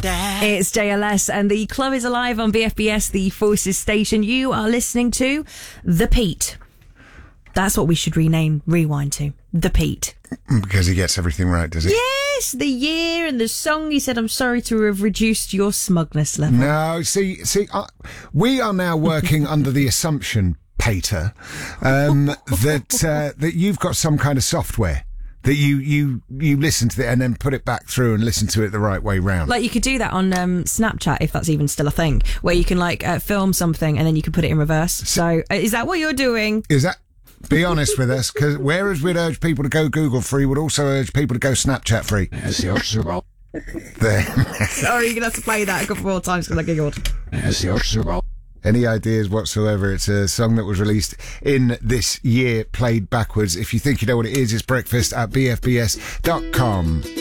It's JLS and the club is alive on BFBS, the Forces station. You are listening to The Pete. That's what we should rewind to. The Pete. Because he gets everything right, does he? Yes, the year and the song. He said, I'm sorry to have reduced your smugness level. No, we are now working under the assumption, Pater, that you've got some kind of software that you listen to it and then put it back through and listen to it the right way round. Like, you could do that on Snapchat, if that's even still a thing, where you can film something and then you can put it in reverse. So is that what you're doing? Is that? Be honest with us, because whereas we'd urge people to go Google free, we'd also urge people to go Snapchat free. There. Sorry, you're going to have to play that a couple more times because I giggled. Any ideas whatsoever? It's a song that was released in this year, played backwards. If you think you know what it is, it's breakfast at bfbs.com.